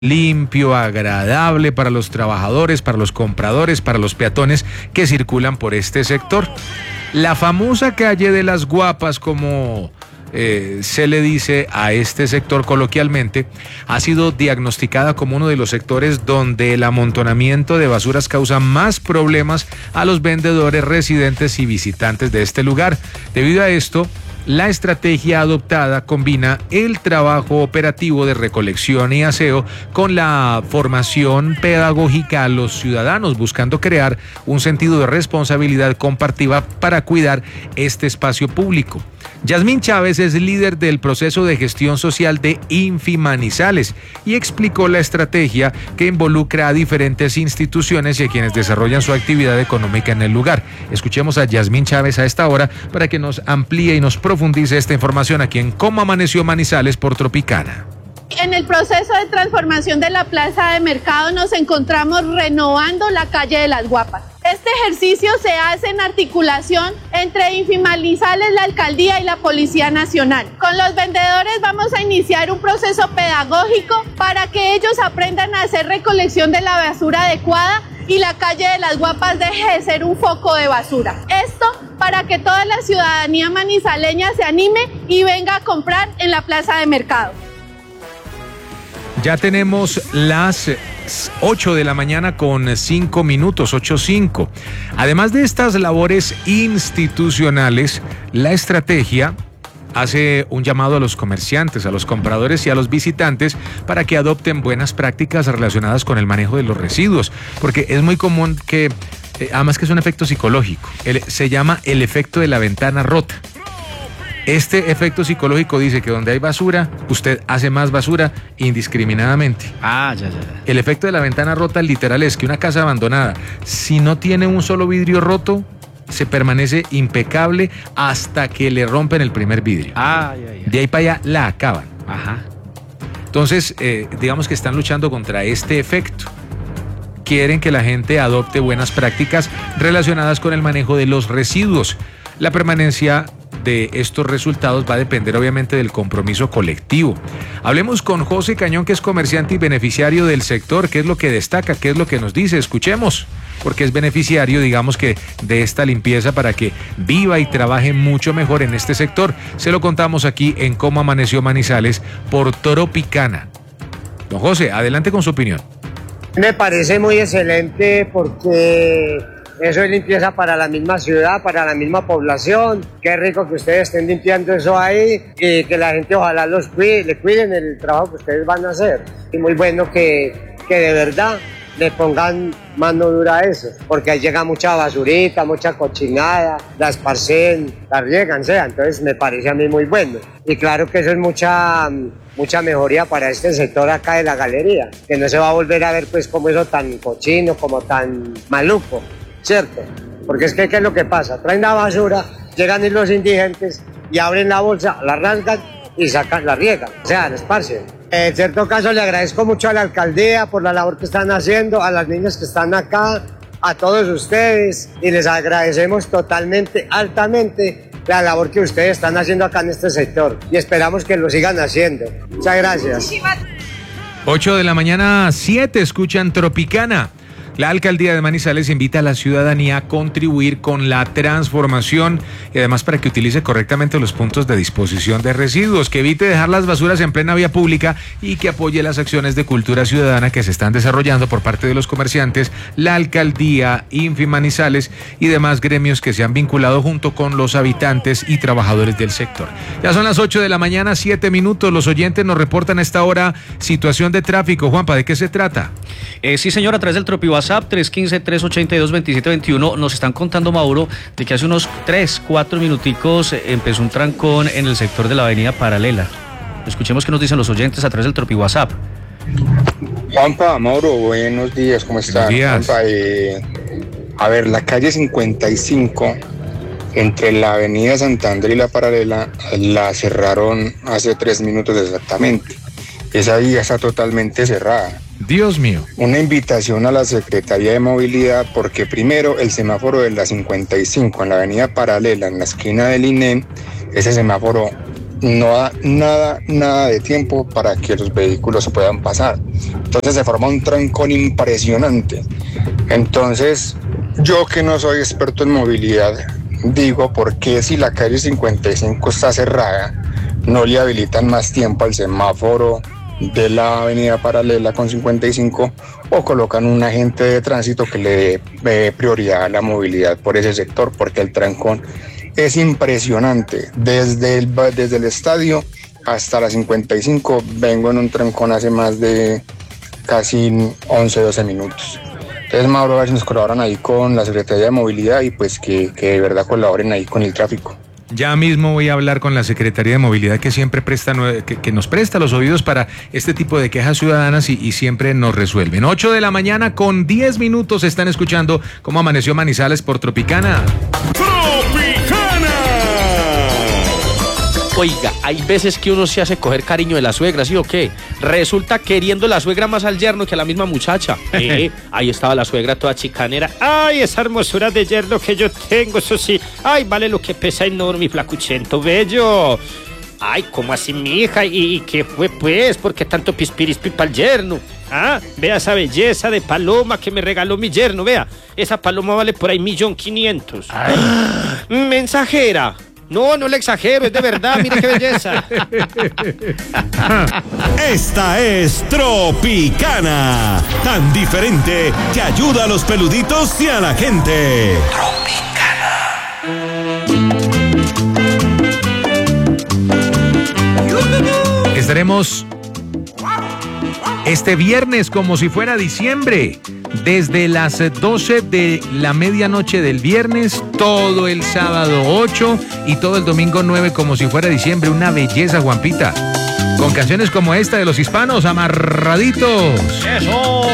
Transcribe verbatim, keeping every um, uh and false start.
limpio, agradable para los trabajadores, para los compradores, para los peatones que circulan por este sector. La famosa calle de las Guapas, como eh, se le dice a este sector coloquialmente, ha sido diagnosticada como uno de los sectores donde el amontonamiento de basuras causa más problemas a los vendedores, residentes y visitantes de este lugar. Debido a esto, la estrategia adoptada combina el trabajo operativo de recolección y aseo con la formación pedagógica a los ciudadanos, buscando crear un sentido de responsabilidad compartida para cuidar este espacio público. Yasmín Chávez es líder del proceso de gestión social de Infimanizales y explicó la estrategia que involucra a diferentes instituciones y a quienes desarrollan su actividad económica en el lugar. Escuchemos a Yasmín Chávez a esta hora para que nos amplíe y nos profundice esta información aquí en Cómo Amaneció Manizales por Tropicana. En el proceso de transformación de la plaza de mercado nos encontramos renovando la calle de las Guapas. Este ejercicio se hace en articulación entre Infimanizales, la alcaldía y la Policía Nacional. Con los vendedores vamos a iniciar un proceso pedagógico para que ellos aprendan a hacer recolección de la basura adecuada y la calle de las Guapas deje de ser un foco de basura. Esto para que toda la ciudadanía manizaleña se anime y venga a comprar en la plaza de mercado. Ya tenemos las ocho de la mañana con cinco minutos, ocho cinco. Además de estas labores institucionales, la estrategia hace un llamado a los comerciantes, a los compradores y a los visitantes para que adopten buenas prácticas relacionadas con el manejo de los residuos, porque es muy común que, eh, además que es un efecto psicológico, el, se llama el efecto de la ventana rota. Este efecto psicológico dice que donde hay basura, usted hace más basura indiscriminadamente. Ah, ya, ya, ya. El efecto de la ventana rota literal es que una casa abandonada, si no tiene un solo vidrio roto, se permanece impecable hasta que le rompen el primer vidrio. Ah, ya, ya. De ahí para allá la acaban. Ajá. Entonces, eh, digamos que están luchando contra este efecto. Quieren que la gente adopte buenas prácticas relacionadas con el manejo de los residuos. La permanencia de estos resultados va a depender obviamente del compromiso colectivo. Hablemos con José Cañón, que es comerciante y beneficiario del sector. ¿Qué es lo que destaca? ¿Qué es lo que nos dice? Escuchemos, porque es beneficiario, digamos que, de esta limpieza para que viva y trabaje mucho mejor en este sector. Se lo contamos aquí en Cómo Amaneció Manizales por Tropicana. Don José, adelante con su opinión. Me parece muy excelente porque eso es limpieza para la misma ciudad, para la misma población. Qué rico que ustedes estén limpiando eso ahí y que la gente ojalá los cuide, le cuiden el trabajo que ustedes van a hacer. Y muy bueno que, que de verdad le pongan mano dura a eso, porque ahí llega mucha basurita, mucha cochinada, la esparcen, la riegan, sea. Entonces me parece a mí muy bueno. Y claro que eso es mucha, mucha mejoría para este sector acá de la galería, que no se va a volver a ver pues como eso tan cochino, como tan maluco. ¿Cierto? Porque es que, ¿qué es lo que pasa? Traen la basura, llegan los indigentes y abren la bolsa, la rasgan y sacan, la riegan, o sea, la esparcen. En cierto caso le agradezco mucho a la alcaldía por la labor que están haciendo, a las niñas que están acá, a todos ustedes, y les agradecemos totalmente, altamente, la labor que ustedes están haciendo acá en este sector y esperamos que lo sigan haciendo. Muchas gracias. ocho de la mañana, siete, escuchan Tropicana. La alcaldía de Manizales invita a la ciudadanía a contribuir con la transformación y además para que utilice correctamente los puntos de disposición de residuos, que evite dejar las basuras en plena vía pública y que apoye las acciones de cultura ciudadana que se están desarrollando por parte de los comerciantes, la alcaldía, Infimanizales y demás gremios que se han vinculado junto con los habitantes y trabajadores del sector. Ya son las ocho de la mañana, siete minutos. Los oyentes nos reportan a esta hora situación de tráfico. Juanpa, ¿de qué se trata? Eh, sí, señor, a través del Tropi WhatsApp tres uno cinco, tres ocho dos, dos siete dos uno nos están contando, Mauro, de que hace unos tres, cuatro minuticos empezó un trancón en el sector de la avenida Paralela. Escuchemos qué nos dicen los oyentes a través del Tropi WhatsApp. Juanpa, Mauro, buenos días, ¿cómo están? Buenos días. Juanpa, eh, a ver, la calle cincuenta y cinco, entre la avenida Santander y la Paralela, la cerraron hace tres minutos exactamente. Esa vía está totalmente cerrada. Dios mío. Una invitación a la Secretaría de Movilidad, porque primero el semáforo de la cincuenta y cinco en la avenida Paralela, en la esquina del I N E M, ese semáforo no da nada, nada de tiempo para que los vehículos puedan pasar. Entonces se forma un trancón impresionante. Entonces, yo que no soy experto en movilidad, digo, ¿por qué si la calle cincuenta y cinco está cerrada, no le habilitan más tiempo al semáforo de la avenida paralela con cincuenta y cinco o colocan un agente de tránsito que le dé prioridad a la movilidad por ese sector? Porque el trancón es impresionante. Desde el, desde el estadio hasta la cincuenta y cinco vengo en un trancón hace más de casi once, doce minutos. Entonces, Mauro, a ver si nos colaboran ahí con la Secretaría de Movilidad y pues que, que de verdad colaboren ahí con el tráfico. Ya mismo voy a hablar con la Secretaría de Movilidad que siempre presta, que, que nos presta los oídos para este tipo de quejas ciudadanas y, y siempre nos resuelven. ocho de la mañana con diez minutos están escuchando cómo amaneció Manizales por Tropicana. ¡Tropicana! Oiga, hay veces que uno se hace coger cariño de la suegra, ¿sí o qué? Resulta queriendo la suegra más al yerno que a la misma muchacha. Eh, ahí estaba la suegra toda chicanera. ¡Ay, esa hermosura de yerno que yo tengo! Eso sí. ¡Ay, vale lo que pesa enorme y flacuchento, bello! ¡Ay, cómo así, mi hija! ¿Y, y qué fue, pues? ¿Por qué tanto pispirispi pa'l yerno? Ah, vea esa belleza de paloma que me regaló mi yerno, vea. Esa paloma vale por ahí millón quinientos. ¡Mensajera! No, no le exagero, es de verdad, mira qué belleza. Esta es Tropicana, tan diferente que ayuda a los peluditos y a la gente. Tropicana. Estaremos este viernes como si fuera diciembre. Desde las doce de la medianoche del viernes, todo el sábado ocho y todo el domingo nueve como si fuera diciembre. Una belleza, Juanpita. Con canciones como esta de los hispanos, amarraditos. ¡Eso!